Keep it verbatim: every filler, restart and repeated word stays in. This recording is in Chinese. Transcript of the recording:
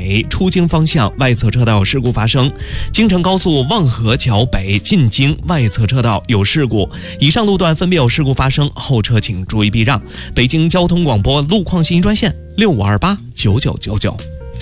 北出京方向外侧车道有事故发生，京承高速望河桥北进京外侧车道有事故，以上路段分别有事故发生，后车请注意避让。北京交通广播路况信息专线六五二八九九九九。